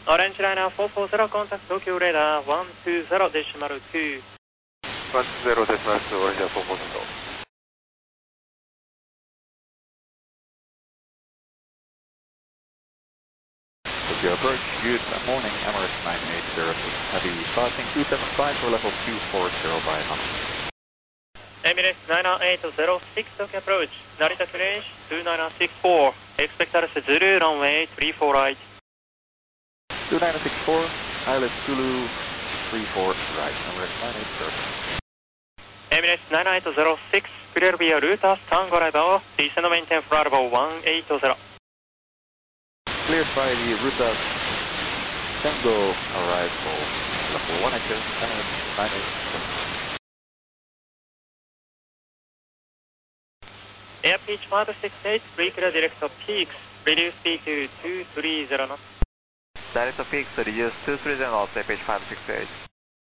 Orange Liner 440, contact Tokyo radar 120 decimal 2. 120 decimal 2, Orange Liner 440. Tokyo approach, good morning, Emirates 9806, heavy passing 275 for level 240 by Honda. Emirates 9806, Tokyo approach, Narita French 2964, expect RS Zulu, runway 34 right. 2964, ILS Zulu, 34 right, Emirates 9806. Emirates 9806, clear via Rutas, Tango Radar, descend maintain flight level 180. Cleared by the Rutas Tango arrival, level 180, Emirates 9806. Air pitch 568, pre-clear direct of peaks, reduce speed to 230 knots. Direct of peaks, reduce 230 knots, air pitch 568.